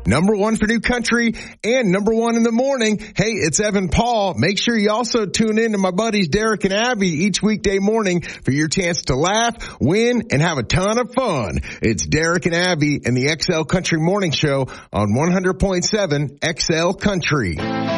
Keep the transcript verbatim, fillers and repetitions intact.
Number one for new country and number one in the morning. Hey, it's Evan Paul. Make sure you also tune in to my buddies Derek and Abby each weekday morning for your chance to laugh, win, and have a ton of fun. It's Derek and Abby and the X L Country Morning Show on one hundred point seven X L Country.